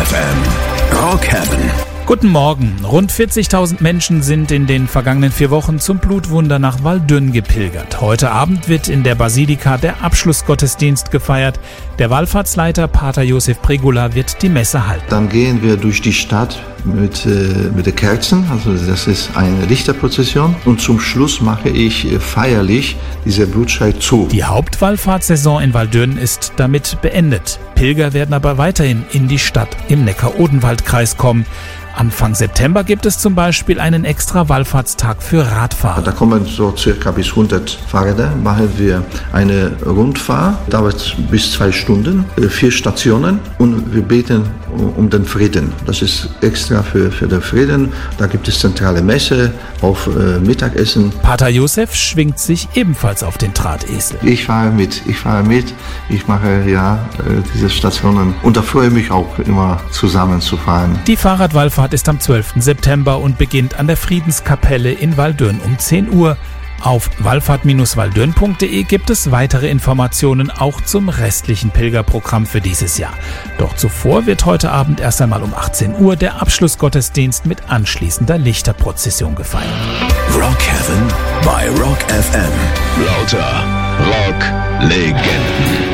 FM. Rock Heaven. Guten Morgen. Rund 40.000 Menschen sind in den vergangenen 4 Wochen zum Blutwunder nach Waldünn gepilgert. Heute Abend wird in der Basilika der Abschlussgottesdienst gefeiert. Der Wallfahrtsleiter Pater Josef Pregula wird die Messe halten. Dann gehen wir durch die Stadt mit den Kerzen, also das ist eine Lichterprozession. Und zum Schluss mache ich feierlich diese Blutscheid zu. Die Hauptwallfahrtssaison in Waldünn ist damit beendet. Pilger werden aber weiterhin in die Stadt im Neckar-Odenwald-Kreis kommen. Anfang September gibt es zum Beispiel einen extra Wallfahrtstag für Radfahrer. Da kommen so circa bis 100 Fahrräder, machen wir eine Rundfahrt, dauert bis 2 Stunden, 4 Stationen und wir beten um den Frieden. Das ist extra für den Frieden. Da gibt es zentrale Messe, auf Mittagessen. Pater Josef schwingt sich ebenfalls auf den Drahtesel. Ich fahre mit, ich mache diese Stationen und da freue ich mich auch immer zusammen zu fahren. Die Fahrradwallfahrt ist am 12. September und beginnt an der Friedenskapelle in Waldünn um 10 Uhr. Auf wallfahrt-waldünn.de gibt es weitere Informationen auch zum restlichen Pilgerprogramm für dieses Jahr. Doch zuvor wird heute Abend erst einmal um 18 Uhr der Abschlussgottesdienst mit anschließender Lichterprozession gefeiert. Rock Heaven bei Rock FM. Lauter Rock-Legenden.